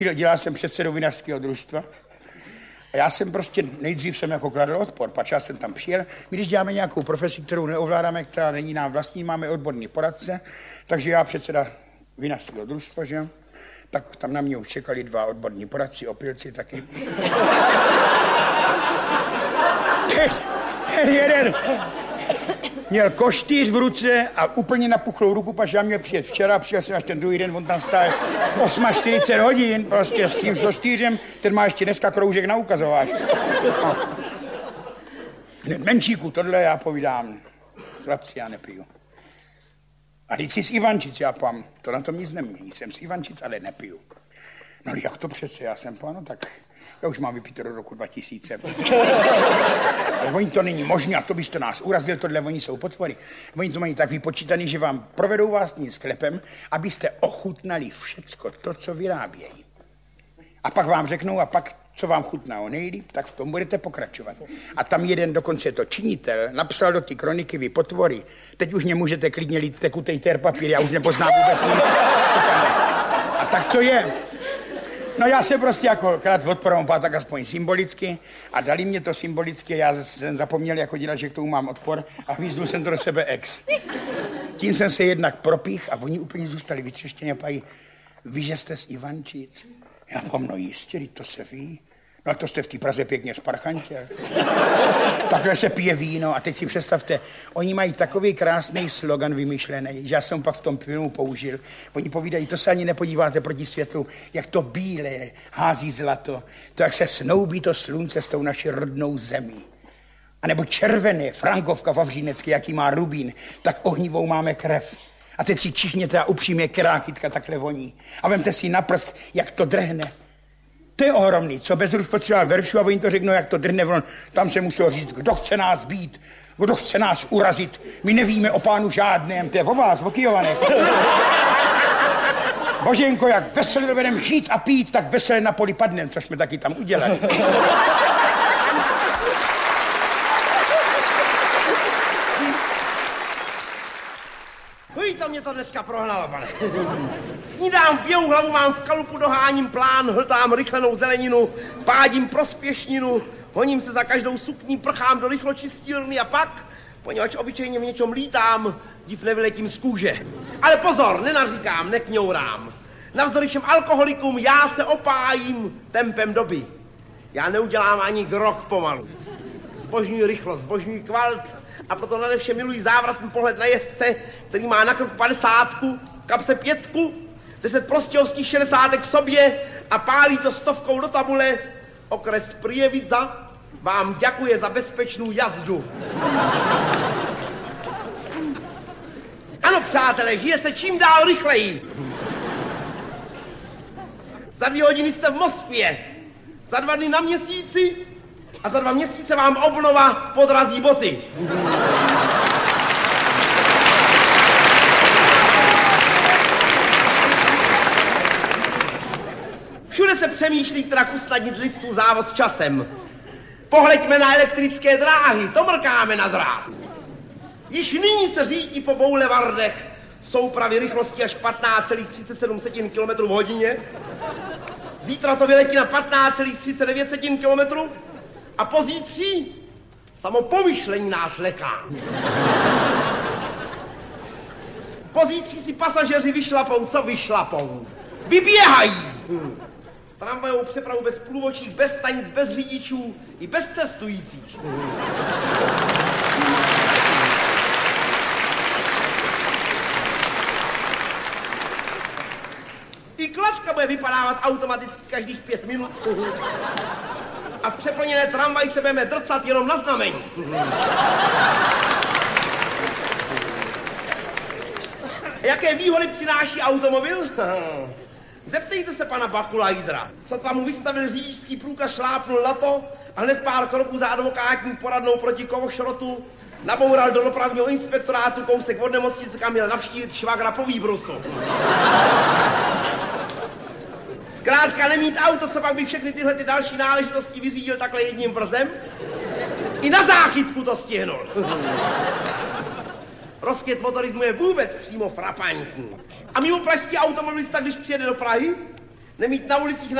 Dělal jsem předsedou vinařského družstva. A já jsem prostě, nejdřív jsem jako kladl odpor, pač já jsem tam přijel. My když děláme nějakou profesi, kterou neovládáme, která není nám vlastní, máme odborný poradce, takže já předseda vinařského družstva, že jo? Tak tam na mě už čekali 2 odborní poradci, opilci taky. Ten jeden měl koštýř v ruce a úplně napuchlou ruku, pač já měl přijet včera, přijel jsem až ten druhý den, on tam stál 48 hodin, prostě s tím koštýřem, ten má ještě dneska kroužek na ukazováčku. No. Menšíku, tohle já povídám, chlapci, já nepiju. A teď si z Ivančic, já pám, to na tom nic nemění, jsem z Ivančic, ale nepiju. No jak to přece, já jsem pán, no tak já už mám vypít do roku 2000. Ale oni to není možné a to byste nás urazil, tohle oni jsou potvory. Oni to mají tak vypočítaný, že vám provedou vás tím sklepem, abyste ochutnali všecko to, co vyrábějí. A pak vám řeknou, a pak, co vám chutná nejlíp, tak v tom budete pokračovat. A tam jeden, dokonce to činitel, napsal do té kroniky, vy potvory, teď už nemůžete klidně lít tekutej terpapír, já už nepoznám vůbec nic, co tam je. A tak to je. No já se prostě jako krát odpor, tak aspoň symbolicky a dali mě to symbolicky, já jsem zapomněl jako dělat, že k tomu mám odpor a hvízdnul jsem to do sebe ex. Tím jsem se jednak propích a oni úplně zůstali vytřeštěni a pají, vy, že jste z Ivančic? Já mám, no jistě, to se ví. No to jste v té Praze pěkně sparchantěl. Takhle se pije víno a teď si představte, oni mají takový krásný slogan vymyšlený, že já jsem pak v tom filmu použil. Oni povídají, to se ani nepodíváte proti světlu, jak to bílé hází zlato, to jak se snoubí to slunce s tou naší rodnou zemí. A nebo červené, Frankovka Vavřínecké, jaký má rubín, tak ohnivou máme krev. A teď si čichněte a upřímně, která kytka takhle voní. A vemte si na prst, jak to drhne. To je ohromný, co Bezruč potřeboval veršu a oni to řeknou, jak to drhne. Tam se muselo říct, kdo chce nás být, kdo chce nás urazit. My nevíme o pánu žádném, to je o vás, o Kyjovanech. Boženko, jak veselé dovedem žít a pít, tak veselé na poli padnem, což jsme taky tam udělali. To mě to dneska prohnalo, pane. Snídám, pijou hlavu, mám v kalupu, doháním plán, hltám rychlenou zeleninu, pádím prospěšninu, honím se za každou sukní, prchám do rychločistírny a pak, poněvadž obyčejně v něčem lítám, div nevyletím z kůže. Ale pozor, nenaříkám, nekňourám. Navzdory všem alkoholikům já se opájím tempem doby. Já neudělám ani krok pomalu. Zbožňuji rychlost, zbožňuji kvalt, a proto nadevše miluji závratný pohled na jezdce, který má na krku 50, kapse 5, 10 prostějovských 60 k sobě a pálí to 100 do tabule. Okres Prievidza vám děkuje za bezpečnou jazdu. Ano, přátelé, žije se čím dál rychleji. Za 2 hodiny jste v Moskvě, za 2 dny na Měsíci a za 2 měsíce vám obnova podrazí boty. Všude se přemýšlí, jak usnadnit lidstvu závod s časem. Pohleďme na elektrické dráhy, to mrkáme na drát. Již nyní se řídí po boulevardech soupravy rychlosti až 15,37 km v hodině. Zítra to vyletí na 15,39 km a pozítří samo pomyšlení nás leká. Pozítří si pasažeři vyšlapou, co vyšlapou. Vyběhají. Tramvajovou přepravu bez průvodčích, bez stanic, bez řidičů i bez cestujících. I klačka bude vypadávat automaticky každých 5 minut. A v přeplněné tramvaj se budeme drcat jenom na znamení. Jaké výhody přináší automobil? Zeptejte se pana Bakulajdra. Sotva mu vystavil řidičský průkaz, šlápnul na to a hned pár kroků za advokátní poradnou proti kovošrotu naboural do dopravního inspektorátu kousek od nemocnice, kam měl navštívit švagra po výbrusu. Zkrátka nemít auto, co pak by všechny tyhle ty další náležitosti vyřídil takhle jedním vrzem. I na záchytku to stihnul. Rozkvět motorismu je vůbec přímo frapantní. A mimo pražský automobilista, když přijede do Prahy, nemít na ulicích